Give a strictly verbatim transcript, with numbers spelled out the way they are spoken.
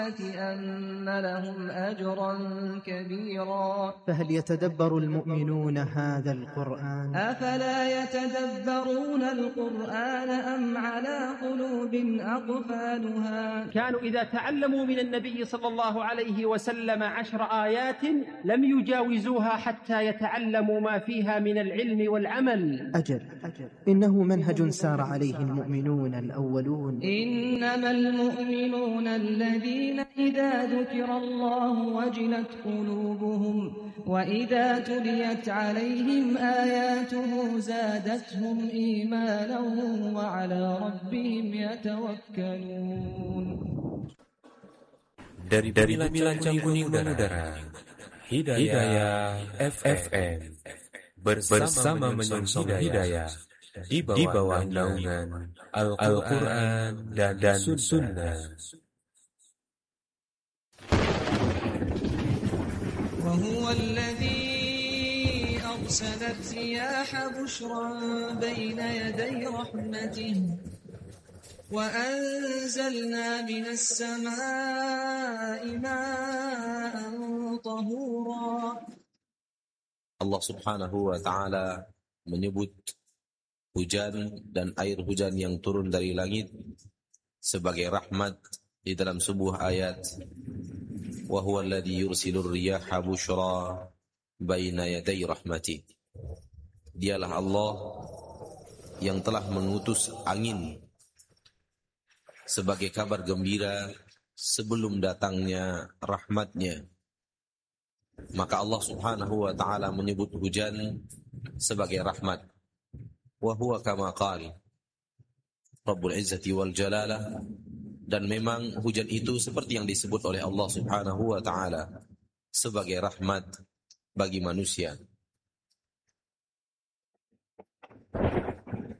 أن لهم أجرا كبيرا فهل يتدبر المؤمنون هذا القرآن؟ أفلا يتدبرون القرآن أم على قلوب أقفالها كانوا إذا تعلموا من النبي صلى الله عليه وسلم عشر آيات لم يجاوزوها حتى يتعلموا ما فيها من العلم والعمل. أجل, أجل إنه منهج سار عليه المؤمنون الأولون. إنما المؤمنون الذين إذا ذكر الله وجلت قلوبهم وإذا تليت عليهم آياته زادتهم إيمانا وعلى ربهم يتوكلون. Dari dari bincang kuning udara, Hidayah F M bersama menyongsong hidayah di bawah naungan Al-Quran dan, dan Sunnah. وهو الذي أرسل الرياح بشرا بين يدي رحمته وأنزلنا من السماء ماء طهورا. Allah subhanahu wa ta'ala menyebut hujan dan air hujan yang turun dari langit sebagai rahmat di dalam sebuah ayat. Wa huwa alladhi yursilur riyaha bushra baina yaday rahmati. Dialah Allah yang telah mengutus angin sebagai kabar gembira sebelum datangnya rahmatnya. Maka Allah subhanahu wa ta'ala menyebut hujan sebagai rahmat. Wa huwa kama qala Rabbul Izzati wal Jalalah. Dan memang hujan itu seperti yang disebut oleh Allah subhanahu wa ta'ala sebagai rahmat bagi manusia.